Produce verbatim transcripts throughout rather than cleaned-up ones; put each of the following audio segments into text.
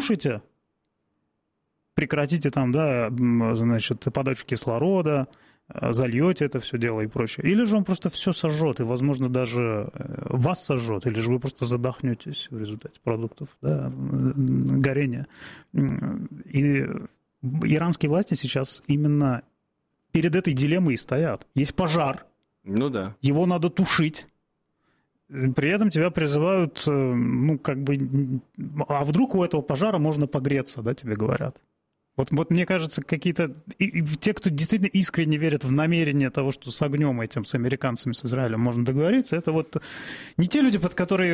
потушите, прекратите там, да, значит, подачу кислорода, зальете это все дело и прочее. Или же он просто все сожжет, и, возможно, даже вас сожжет, или же вы просто задохнетесь в результате продуктов, да, горения. И иранские власти сейчас именно перед этой дилеммой и стоят. Есть пожар, ну да. Его надо тушить. При этом тебя призывают, ну, как бы, а вдруг у этого пожара можно погреться, да, тебе говорят. Вот, вот мне кажется, какие-то... И, и те, кто действительно искренне верит в намерение того, что с огнем этим, с американцами, с Израилем можно договориться, это вот не те люди, под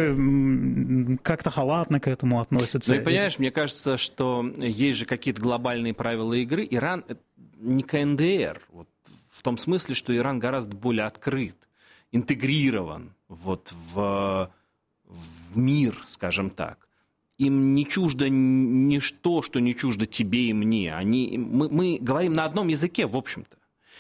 которые как-то халатно к этому относятся. Ну и понимаешь, мне кажется, что есть же какие-то глобальные правила игры. Иран не КНДР, вот, в том смысле, что Иран гораздо более открыт, интегрирован вот, в, в мир, скажем так. Им не чуждо ничто, что не чуждо тебе и мне. Они, мы, мы говорим на одном языке, в общем-то.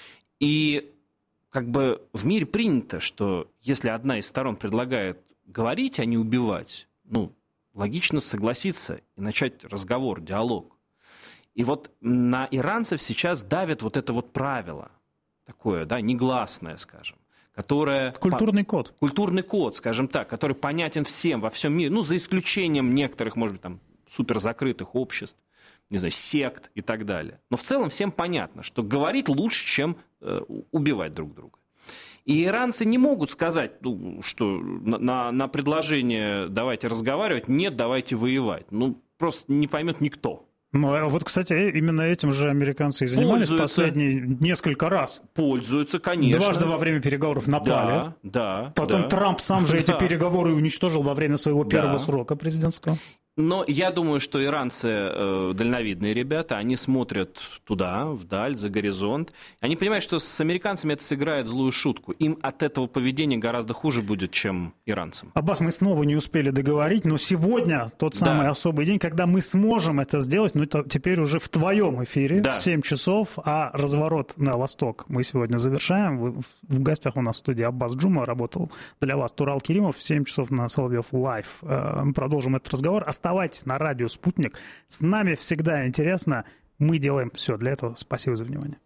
И как бы в мире принято, что если одна из сторон предлагает говорить, а не убивать, ну, логично согласиться и начать разговор, диалог. И вот на иранцев сейчас давит вот это вот правило, такое, да, негласное, скажем. Которая... Культурный код. Культурный код, скажем так, который понятен всем во всем мире, ну, за исключением некоторых, может быть, там, суперзакрытых обществ, не знаю, сект и так далее. Но в целом всем понятно, что говорить лучше, чем э, убивать друг друга. И иранцы не могут сказать, ну, что на, на предложение «давайте разговаривать», «нет, давайте воевать». Ну, просто не поймет никто. Ну, а вот, кстати, именно этим же американцы и занимались последние несколько раз. Пользуются, конечно. Дважды во время переговоров напали. Да, да. Потом да. Трамп сам же эти да. переговоры уничтожил во время своего первого да. срока президентского. Но я думаю, что иранцы э, дальновидные ребята, они смотрят туда, вдаль, за горизонт. Они понимают, что с американцами это сыграет злую шутку. Им от этого поведения гораздо хуже будет, чем иранцам. Аббас, мы снова не успели договорить, но сегодня тот самый да. особый день, когда мы сможем это сделать, ну это теперь уже в твоем эфире, да. в семь часов, а разворот на восток мы сегодня завершаем. В гостях у нас в студии Аббас Джума, работал для вас Турал Керимов, в семь часов на Соловьев Лайв. Мы продолжим этот разговор. Оставайтесь на радио «Спутник». С нами всегда интересно. Мы делаем все для этого. Спасибо за внимание.